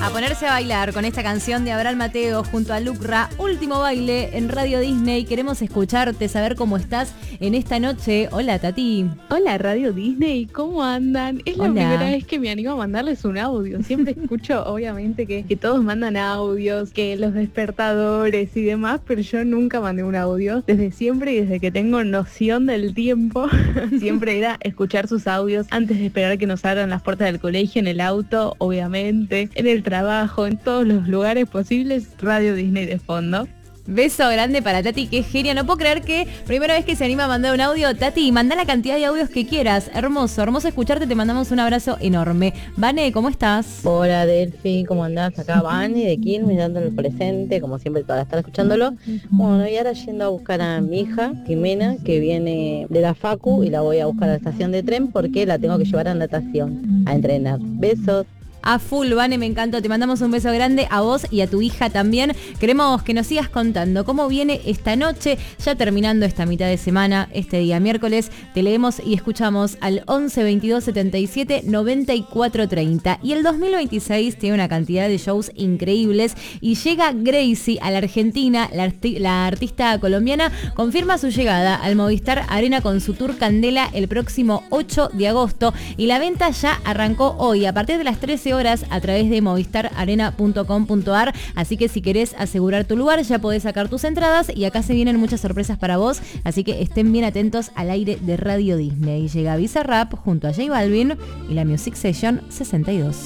A ponerse a bailar con esta canción de Abraham Mateo junto a Lucra, Último Baile en Radio Disney. Queremos escucharte, saber cómo estás en esta noche. Hola, Tati. Hola, Radio Disney, ¿cómo andan? Es la primera vez que me animo a mandarles un audio. Siempre escucho, obviamente, que todos mandan audios, que los despertadores y demás, pero yo nunca mandé un audio. Desde siempre y desde que tengo noción del tiempo, siempre era escuchar sus audios antes de esperar que nos abran las puertas del colegio, en el auto, obviamente, en el trabajo, en todos los lugares posibles, Radio Disney de fondo. Beso grande para Tati, que genia. No puedo creer que primera vez que se anima a mandar un audio. Tati, manda la cantidad de audios que quieras. Hermoso, hermoso escucharte. Te mandamos un abrazo enorme. Vane, ¿cómo estás? Hola, Delphi, ¿cómo andás? Acá Vane de Quilmes, dando el presente, como siempre, para estar escuchándolo. Bueno, y ahora yendo a buscar a mi hija, Jimena, que viene de la Facu, y la voy a buscar a la estación de tren porque la tengo que llevar a natación, a entrenar. Besos. A full, Vane, me encantó. Te mandamos un beso grande a vos y a tu hija también. Queremos que nos sigas contando cómo viene esta noche, ya terminando esta mitad de semana, este día miércoles. Te leemos y escuchamos al 11 22 77 94 30. Y el 2026 tiene una cantidad de shows increíbles y llega Gracie a la Argentina. La artista colombiana confirma su llegada al Movistar Arena con su tour Candela el próximo 8 de agosto. Y la venta ya arrancó hoy a partir de las 13 horas a través de movistararena.com.ar, así que si querés asegurar tu lugar ya podés sacar tus entradas y acá se vienen muchas sorpresas para vos, así que estén bien atentos al aire de Radio Disney. Llega Bizarrap junto a J Balvin y la Music Session 62.